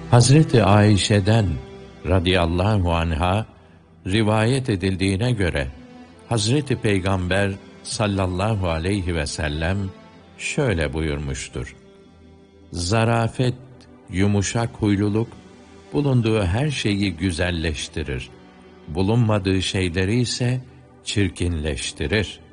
Hazreti Ayşe'den radıyallahu anha rivayet edildiğine göre Hazreti Peygamber sallallahu aleyhi ve sellem şöyle buyurmuştur: zarafet, yumuşak huyluluk bulunduğu her şeyi güzelleştirir, bulunmadığı şeyleri ise çirkinleştirir.